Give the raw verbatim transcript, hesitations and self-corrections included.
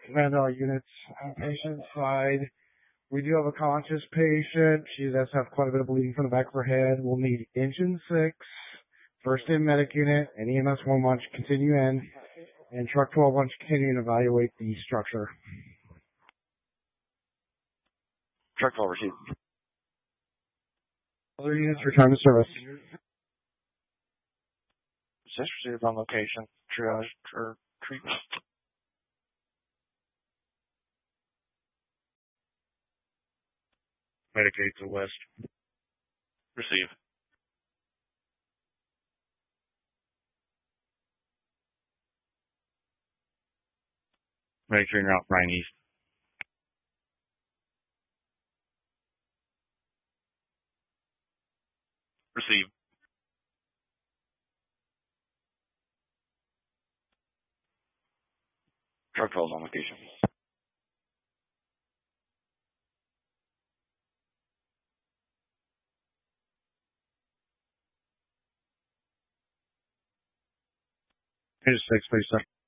and all units on patient side. We do have a conscious patient. She does have quite a bit of bleeding from the back of her head. We'll need engine six, first in medic unit, and E M S one one to continue in, and truck twelve one to continue and evaluate the structure. Truck twelve received. Other units return to service. Just received on location. Triage or treatment. Medicaid to west. Receive. Make sure you're not flying east. Receive. Truck twelve on location. Here's six, please, sir.